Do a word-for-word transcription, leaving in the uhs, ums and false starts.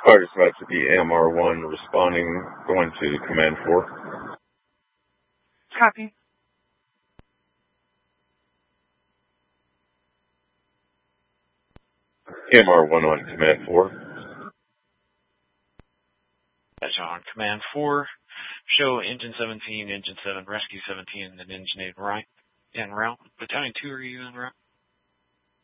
Fire dispatch to be M R one responding, going to command four. Copy. M R one on command four. That's on command four. Show engine seventeen, engine seven, rescue seventeen, and engine eight right en route. Battalion two, are you en route?